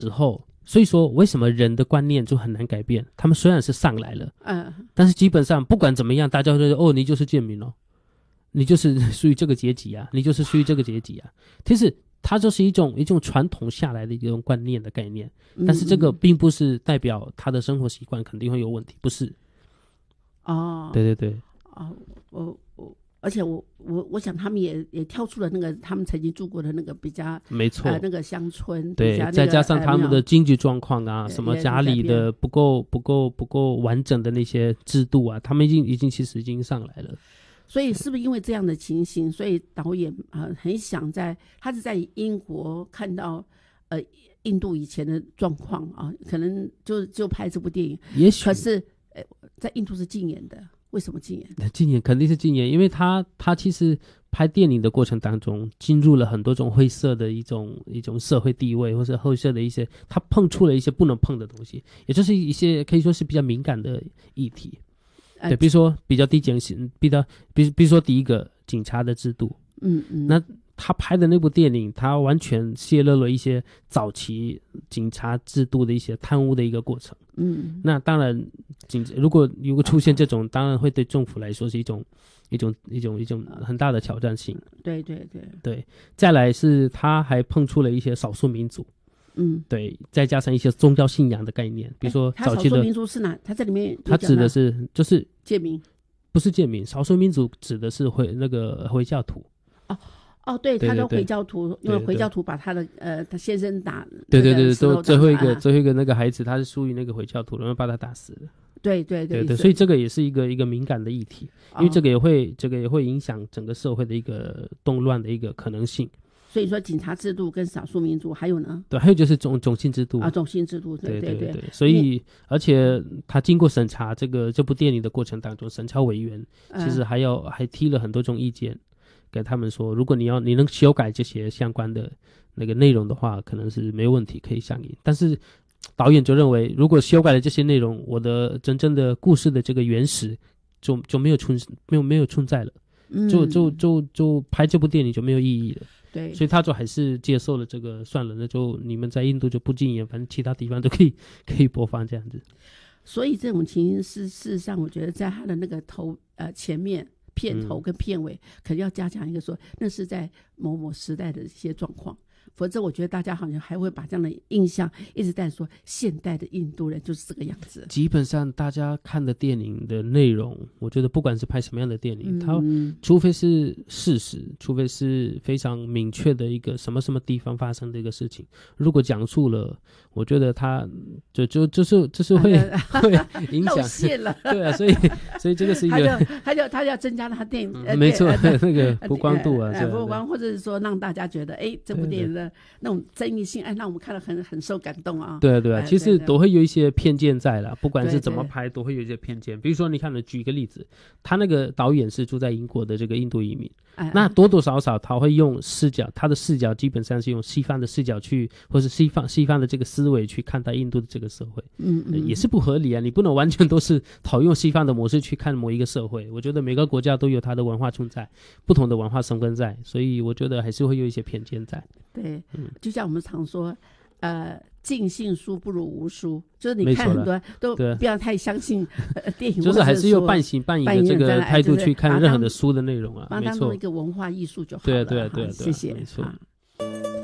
时候，所以说为什么人的观念就很难改变？他们虽然是上来了，但是基本上不管怎么样，大家会说你就是贱民哦，你就是属于这个阶级啊，你就是属于这个阶级啊。其实它就是一种传统下来的一种观念的概念，但是这个并不是代表他的生活习惯肯定会有问题，不是。对对对。 而且我想他们也跳出了那个他们曾经住过的那个比较没错那个乡村， 对，再加上他们的经济状况啊，什么家里的不够完整的那些制度啊，他们其实已经上来了。 所以是不是因为这样的情形，所以导演很想他是在英国看到印度以前的状况啊，可能就拍这部电影。 也许可是在印度是禁言的。为什么禁言？ 禁言肯定是禁言，因为他其实拍电影的过程当中，进入了很多种灰色的一种社会地位，或者灰色的一些，他碰触了一些不能碰的东西，也就是一些可以说是比较敏感的议题。对，比如说比较低减刑，比如说第一个警察的制度，那他拍的那部电影，他完全泄露了一些早期警察制度的一些贪污的一个过程。那当然，如果出现这种，当然会对政府来说是一种很大的挑战性。 对对对对。再来是他还碰触了一些少数民族。对，再加上一些宗教信仰的概念，比如说早期的少数民族是哪？他在里面他指的是就是贱民， 不是贱民，少数民族指的是回教徒。 对，他说回教徒，因为回教徒把他的他先生打， 对，最后一个那个孩子，他是属于那个回教徒，然后把他打死了。对，所以这个也是一个敏感的议题，因为这个也会影响整个社会的一个动乱的一个可能性。 所以说警察制度跟少数民族还有呢？ 对，还有就是种姓制度种姓制度，对。 所以而且他经过审查这部电影的过程当中，审查委员其实还提了很多种意见。给他们说，如果你能修改这些相关的那个内容的话，可能是没问题，可以上映。但是导演就认为，如果修改了这些内容，我的真正的故事的这个原始就没有存在了，就拍这部电影就没有意义了。 对， 所以他就还是接受了这个，算了，那就你们在印度就不禁言，反正其他地方都可以播放这样子。 所以这种情形事实上，我觉得在他的那个前面。片头跟片尾肯定要加强一个说，那是在某某时代的一些状况，否则我觉得大家好像还会把这样的印象一直在说现代的印度人就是这个样子。基本上大家看的电影的内容，我觉得不管是拍什么样的电影，它除非是事实，除非是非常明确的一个什么地方发生的一个事情，如果讲述了，我觉得它就是会影响露馅了。 对啊，所以这个是一个他要增加他电影没错那个曝光度啊， 曝光，或者是说让大家觉得这部电影的那种争议性，让我们看了很受感动啊。 对啊，其实都会有一些偏见在啦，不管是怎么拍都会有一些偏见。比如说你看了，举一个例子，他那个导演是住在英国的这个印度移民，那多多少少他会用他的视角基本上是用西方的视角去，或是西方的这个思维去看待印度的这个社会，也是不合理啊。你不能完全都是套用西方的模式去看某一个社会，我觉得每个国家都有它的文化存在，不同的文化生根在，所以我觉得还是会有一些偏见在。 对，就像我们常说尽信书不如无书，就是你看很多都不要太相信电影， 就是还是用半信半疑的这个态度去看任何的书的内容啊， 把它当成一个文化艺术就好了。 对， 谢谢， 没错。